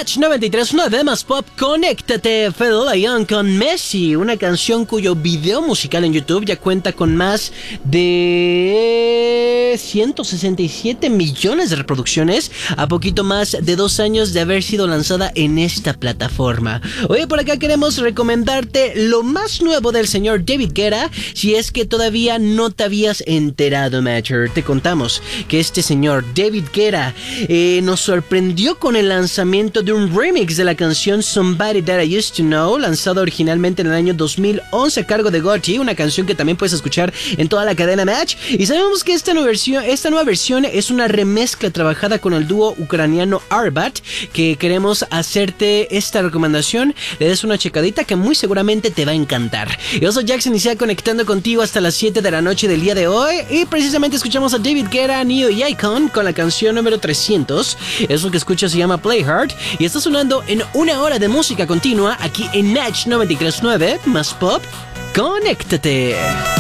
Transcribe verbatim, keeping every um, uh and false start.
Natch noventa y tres punto nueve más pop, conéctate. Fede León con Messi, una canción cuyo video musical en YouTube ya cuenta con más de ciento sesenta y siete millones de reproducciones a poquito más de dos años de haber sido lanzada en esta plataforma. Oye, por acá queremos recomendarte lo más nuevo del señor David Guetta, si es que todavía no te habías enterado, Matcher. Te contamos que este señor David Guetta eh, nos sorprendió con el lanzamiento de un remix de la canción Somebody That I Used to Know, lanzado originalmente en el año dos mil once a cargo de Gotti, una canción que también puedes escuchar en toda la cadena Match. Y sabemos que esta nueva versión, esta nueva versión es una remezcla trabajada con el dúo ucraniano Arbat, que queremos hacerte esta recomendación, le des una checadita que muy seguramente te va a encantar. Yo soy Jackson y sea conectando contigo hasta las siete de la noche del día de hoy, y precisamente escuchamos a David Guetta, Neo y Icon con la canción número trescientos. Eso que escuchas se llama Play Hard y está sonando en una hora de música continua aquí en Natch noventa y tres punto nueve más pop. Conéctate.